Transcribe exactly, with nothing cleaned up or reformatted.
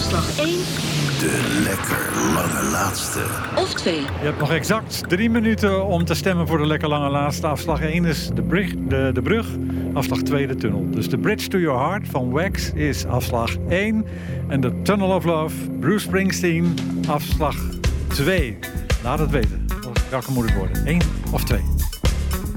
afslag één. De lekker lange laatste. Of twee. Je hebt nog exact drie minuten om te stemmen voor de lekker lange laatste. Afslag één is de, brug, de, de brug, afslag twee de tunnel. Dus de Bridge to Your Heart van Wax is afslag één. En de Tunnel of Love, Bruce Springsteen, afslag twee. Laat het weten. Welke moet het worden? één of twee?